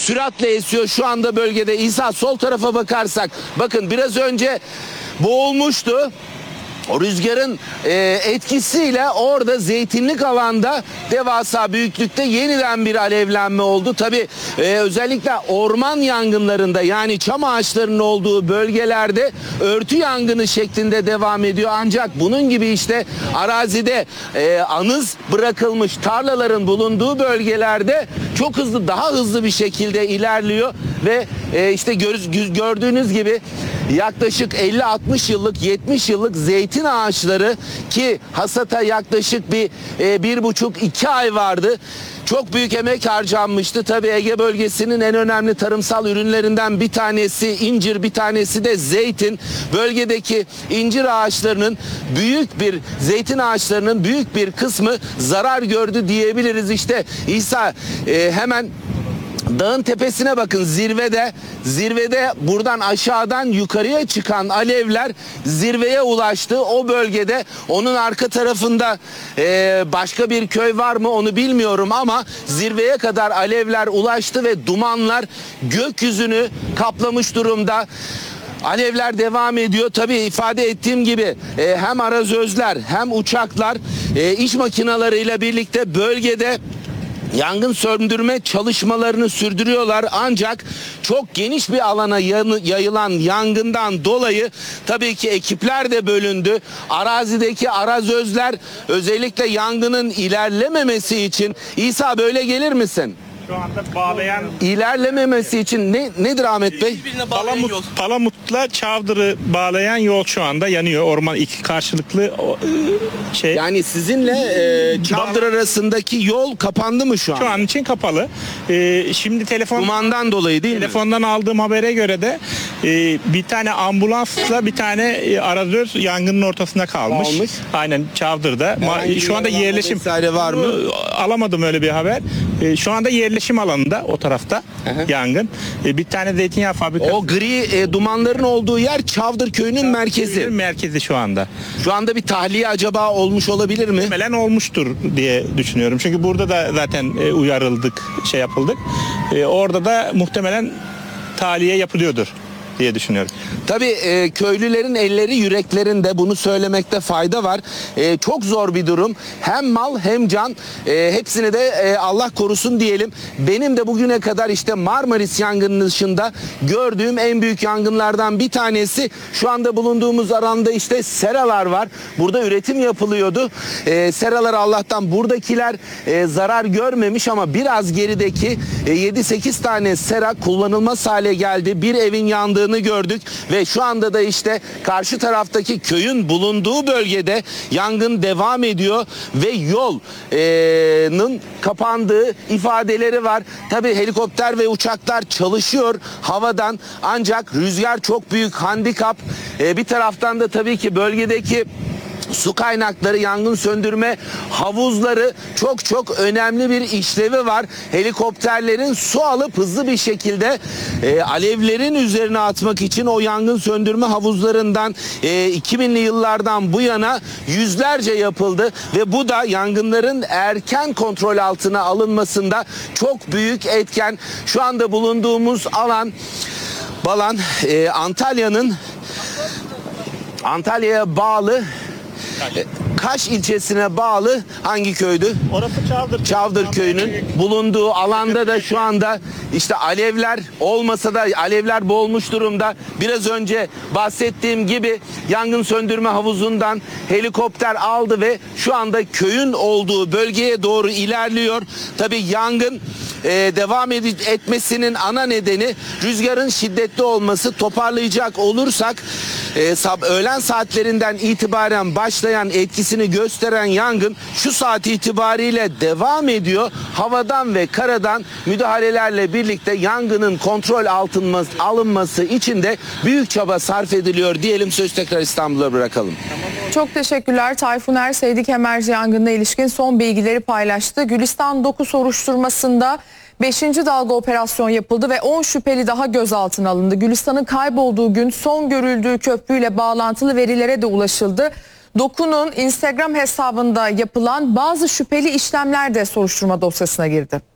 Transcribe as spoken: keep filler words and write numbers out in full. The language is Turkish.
süratle esiyor şu anda bölgede. İsa, sol tarafa bakarsak bakın biraz önce boğulmuştu. O rüzgarın e, etkisiyle orada zeytinlik alanda devasa büyüklükte yeniden bir alevlenme oldu. Tabii e, özellikle orman yangınlarında, yani çam ağaçlarının olduğu bölgelerde örtü yangını şeklinde devam ediyor. Ancak bunun gibi işte arazide e, anız bırakılmış tarlaların bulunduğu bölgelerde çok hızlı, daha hızlı bir şekilde ilerliyor ve e, işte gör, gördüğünüz gibi yaklaşık elli altmış yıllık, yetmiş yıllık zeytin ağaçları, ki hasata yaklaşık bir e, bir buçuk iki ay vardı. Çok büyük emek harcanmıştı. Tabii Ege bölgesinin en önemli tarımsal ürünlerinden bir tanesi incir, bir tanesi de zeytin. Bölgedeki incir ağaçlarının büyük bir, zeytin ağaçlarının büyük bir kısmı zarar gördü diyebiliriz. İşte İsa, e, hemen dağın tepesine bakın, zirvede zirvede buradan aşağıdan yukarıya çıkan alevler zirveye ulaştı. O bölgede, onun arka tarafında e, başka bir köy var mı onu bilmiyorum ama zirveye kadar alevler ulaştı ve dumanlar gökyüzünü kaplamış durumda. Alevler devam ediyor. Tabii ifade ettiğim gibi e, hem arazözler hem uçaklar e, iş makinalarıyla birlikte bölgede yangın söndürme çalışmalarını sürdürüyorlar. Ancak çok geniş bir alana yayılan yangından dolayı tabii ki ekipler de bölündü. Arazideki arazözler özellikle yangının ilerlememesi için, İsa böyle gelir misin? Şu anda bağlayan İlerlememesi için ne nedir Ahmet Bey? Palamut, Palamut'la Çavdır'ı bağlayan yol şu anda yanıyor. Orman iki karşılıklı şey. Yani sizinle e, Çavdır arasındaki yol kapandı mı şu an? Şu an için kapalı. E, şimdi telefon Dumandan dolayı değil mi? Telefondan aldığım habere göre de e, bir tane ambulansla bir tane e, arazöz yangının ortasında kalmış. Kalmış. Aynen Çavdır'da. Ma, şu anda yerleşim vesaire var mı? Alamadım öyle bir haber. E, şu anda yerleşim alanında o tarafta Aha. yangın. E, bir tane zeytinyağı fabrikası. O gri e, dumanların olduğu yer Çavdır köyünün merkezi. Köyün merkezi şu anda. Şu anda bir tahliye acaba olmuş olabilir mi? Muhtemelen olmuştur diye düşünüyorum. Çünkü burada da zaten e, uyarıldık, şey yapıldık. E, orada da muhtemelen tahliye yapılıyordur diye düşünüyorum. Tabii e, köylülerin elleri yüreklerinde, bunu söylemekte fayda var. E, çok zor bir durum. Hem mal hem can. E, hepsini de e, Allah korusun diyelim. Benim de bugüne kadar işte Marmaris yangının dışında gördüğüm en büyük yangınlardan bir tanesi. Şu anda bulunduğumuz alanda işte seralar var. Burada üretim yapılıyordu. E, seralar Allah'tan, buradakiler e, zarar görmemiş ama biraz gerideki e, yedi sekiz tane sera kullanılmaz hale geldi. Bir evin yandığı gördük ve şu anda da işte karşı taraftaki köyün bulunduğu bölgede yangın devam ediyor ve yolun kapandığı ifadeleri var. Tabii helikopter ve uçaklar çalışıyor havadan, ancak rüzgar çok büyük handikap. Ee, bir taraftan da tabii ki bölgedeki su kaynakları, yangın söndürme havuzları çok çok önemli bir işlevi var. Helikopterlerin su alıp hızlı bir şekilde e, alevlerin üzerine atmak için o yangın söndürme havuzlarından e, iki binli yıllardan bu yana yüzlerce yapıldı ve bu da yangınların erken kontrol altına alınmasında çok büyük etken. Şu anda bulunduğumuz alan Balan, e, Antalya'nın Antalya'ya bağlı Kaş ilçesine bağlı hangi köydü? Orası Çavdır. Çavdır köyünün bulunduğu alanda da şu anda işte alevler olmasa da alevler boğulmuş durumda. Biraz önce bahsettiğim gibi yangın söndürme havuzundan helikopter aldı ve şu anda köyün olduğu bölgeye doğru ilerliyor. Tabii yangın e, devam ed- etmesinin ana nedeni rüzgarın şiddetli olması. Toparlayacak olursak e, sab- öğlen saatlerinden itibaren başlayan, etkisini gösteren yangın şu saat itibariyle devam ediyor. Havadan ve karadan müdahalelerle birlikte yangının kontrol altına alınması için de büyük çaba sarf ediliyor diyelim. Söz tekrar İstanbul'a bırakalım. Çok teşekkürler. Tayfun Erseydik Kemerci yangınına ilişkin son bilgileri paylaştı. Gülistan Doku soruşturmasında beşinci dalga operasyon yapıldı ve on şüpheli daha gözaltına alındı. Gülistan'ın kaybolduğu gün son görüldüğü köprüyle bağlantılı verilere de ulaşıldı. Doku'nun Instagram hesabında yapılan bazı şüpheli işlemler de soruşturma dosyasına girdi.